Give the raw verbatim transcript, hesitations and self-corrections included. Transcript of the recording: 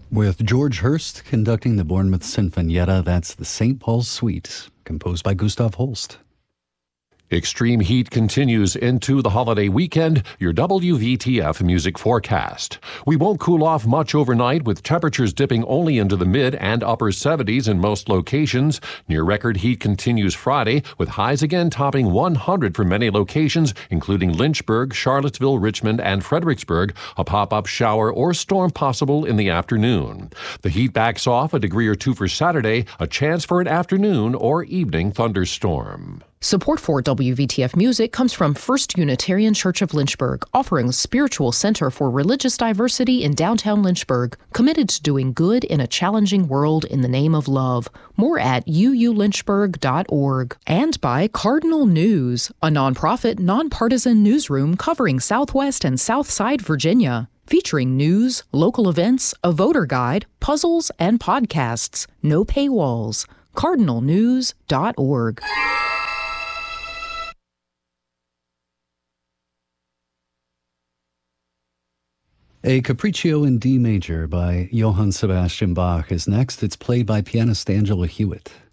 With George Hurst conducting the Bournemouth Sinfonietta, that's the Saint Paul's Suite, composed by Gustav Holst. Extreme heat continues into the holiday weekend. Your W V T F music forecast. We won't cool off much overnight, with temperatures dipping only into the mid and upper seventies in most locations. Near record heat continues Friday, with highs again topping one hundred for many locations, including Lynchburg, Charlottesville, Richmond, and Fredericksburg. A pop-up shower or storm possible in the afternoon. The heat backs off a degree or two for Saturday, a chance for an afternoon or evening thunderstorm. Support for W V T F Music comes from First Unitarian Church of Lynchburg, offering a spiritual center for religious diversity in downtown Lynchburg, committed to doing good in a challenging world in the name of love. More at u u lynchburg dot org. And by Cardinal News, a nonprofit, nonpartisan newsroom covering Southwest and Southside Virginia, featuring news, local events, a voter guide, puzzles, and podcasts. No paywalls. cardinal news dot org. A Capriccio in D major by Johann Sebastian Bach is next. It's played by pianist Angela Hewitt.